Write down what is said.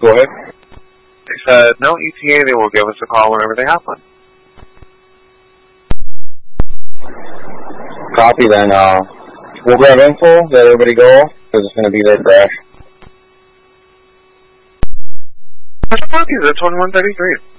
Go ahead. They said, no ETA, they will give us a call whenever they have one. Copy then. We'll grab info, let everybody go, because it's going to be their crash. What the fuck is it? 2133.